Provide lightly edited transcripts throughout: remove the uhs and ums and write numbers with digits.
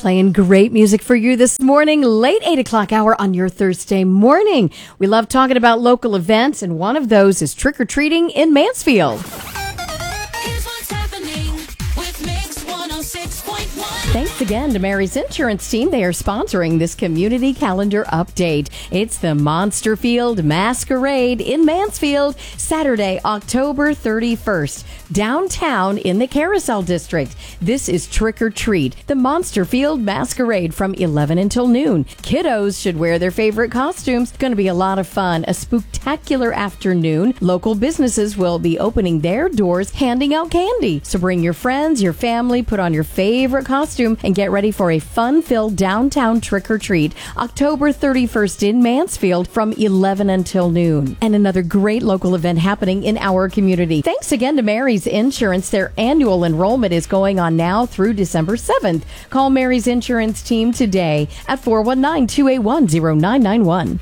Playing great music for you this morning, late 8 o'clock hour on your Thursday morning. We love talking about local events, and one of those is trick-or-treating in Mansfield. Here's what's happening with Mix 106.1. Thanks again to Mary's Insurance Team. They are sponsoring this community calendar update. It's the Monsterfield Masquerade in Mansfield, Saturday, October 31st, downtown in the Carousel District. This is Trick or Treat, the Monsterfield Masquerade from 11 until noon. Kiddos should wear their favorite costumes. It's going to be a lot of fun. A spooktacular afternoon. Local businesses will be opening their doors, handing out candy. So bring your friends, your family, put on your favorite costume, and get ready for a fun-filled downtown trick-or-treat October 31st in Mansfield from 11 until noon. And another great local event happening in our community. Thanks again to Mary's Insurance. Their annual enrollment is going on now through December 7th. Call Mary's Insurance Team today at 419-281-0991.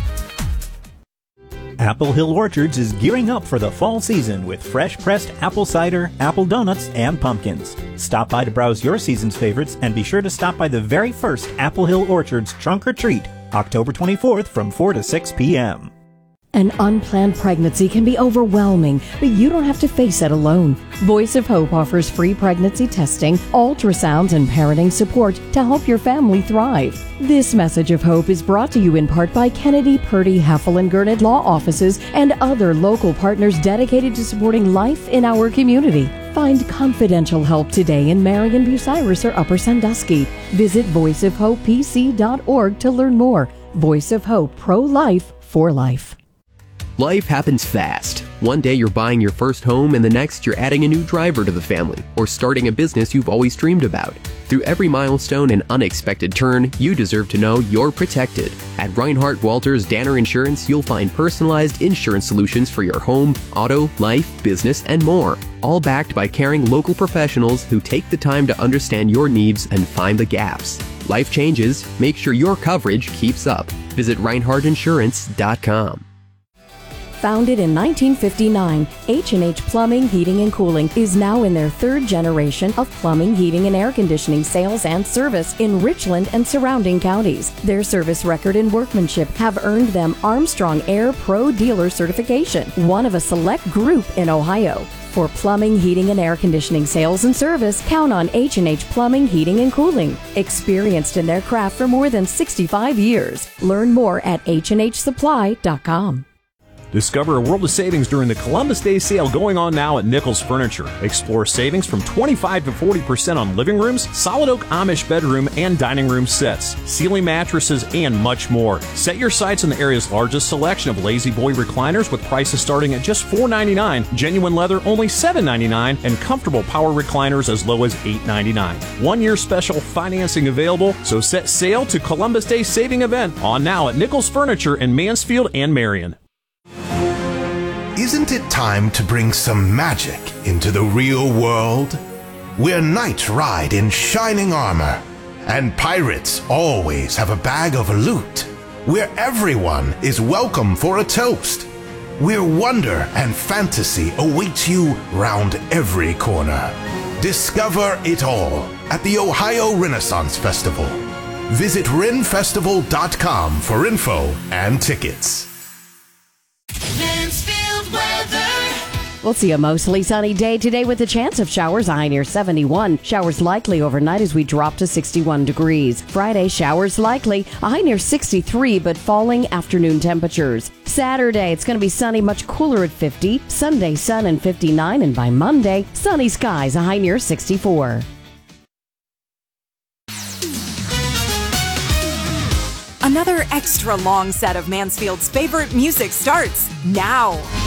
Apple Hill Orchards is gearing up for the fall season with fresh pressed apple cider, apple donuts, and pumpkins. Stop by to browse your season's favorites and be sure to stop by the very first Apple Hill Orchards Trunk or Treat, October 24th from 4 to 6 p.m. An unplanned pregnancy can be overwhelming, but you don't have to face it alone. Voice of Hope offers free pregnancy testing, ultrasounds, and parenting support to help your family thrive. This message of hope is brought to you in part by Kennedy, Purdy, Heffel, and Gurnett Law Offices and other local partners dedicated to supporting life in our community. Find confidential help today in Marion, Bucyrus, or Upper Sandusky. Visit voiceofhopepc.org to learn more. Voice of Hope, pro-life, for life. Life happens fast. One day you're buying your first home and the next you're adding a new driver to the family or starting a business you've always dreamed about. Through every milestone and unexpected turn, you deserve to know you're protected. At Reinhardt Walters Danner Insurance, you'll find personalized insurance solutions for your home, auto, life, business, and more. All backed by caring local professionals who take the time to understand your needs and find the gaps. Life changes. Make sure your coverage keeps up. Visit ReinhardtInsurance.com. Founded in 1959, H&H Plumbing, Heating, and Cooling is now in their third generation of plumbing, heating, and air conditioning sales and service in Richland and surrounding counties. Their service record and workmanship have earned them Armstrong Air Pro Dealer certification, one of a select group in Ohio. For plumbing, heating, and air conditioning sales and service, count on H&H Plumbing, Heating, and Cooling. Experienced in their craft for more than 65 years. Learn more at hnhsupply.com. Discover a world of savings during the Columbus Day sale going on now at Nichols Furniture. Explore savings from 25 to 40% on living rooms, solid oak Amish bedroom and dining room sets, ceiling mattresses, and much more. Set your sights on the area's largest selection of Lazy Boy recliners with prices starting at just $4.99, genuine leather only $7.99, and comfortable power recliners as low as $8.99. 1 year special financing available, so set sail to Columbus Day saving event on now at Nichols Furniture in Mansfield and Marion. Isn't it time to bring some magic into the real world? We're knights ride in shining armor, and pirates always have a bag of loot, where everyone is welcome for a toast, where wonder and fantasy awaits you round every corner. Discover it all at the Ohio Renaissance Festival. Visit renfestival.com for info and tickets. Mansfield weather. We'll see a mostly sunny day today with a chance of showers, a high near 71. Showers likely overnight as we drop to 61 degrees. Friday, showers likely, a high near 63, but falling afternoon temperatures. Saturday, it's going to be sunny, much cooler at 50. Sunday, sun and 59, and by Monday, sunny skies, a high near 64. Another extra long set of Mansfield's favorite music starts now.